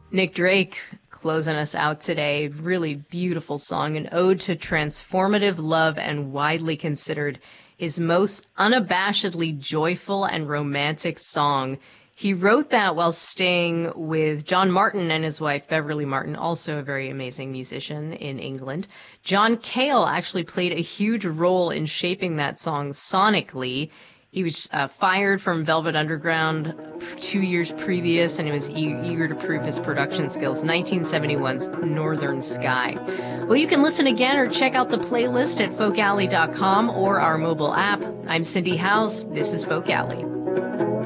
Nick Drake closing us out today. Really beautiful song, an ode to transformative love and widely considered his most unabashedly joyful and romantic song. He wrote that while staying with John Martin and his wife, Beverly Martin, also a very amazing musician in England. John Cale actually played a huge role in shaping that song sonically. He was fired from Velvet Underground 2 years previous, and he was eager to prove his production skills. 1971's Northern Sky. Well, you can listen again or check out the playlist at folkalley.com or our mobile app. I'm Cindy House. This is Folk Alley.